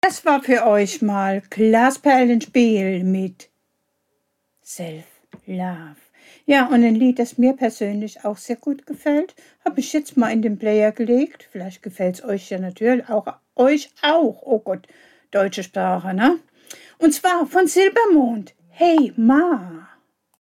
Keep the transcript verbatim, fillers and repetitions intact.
Das war für euch mal Glasperlenspiel mit Self-Love. Ja, und ein Lied, das mir persönlich auch sehr gut gefällt, habe ich jetzt mal in den Player gelegt. Vielleicht gefällt es euch ja natürlich auch. Euch auch. Oh Gott, deutsche Sprache, ne? Und zwar von Silbermond. Hey Ma.